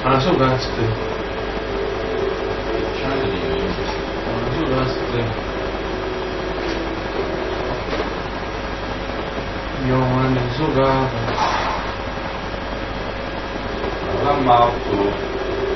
あ、そうかっつって。 China にいるんですよ。 あ、そうかっつって。Yohan,そうか。 Maaf tuh.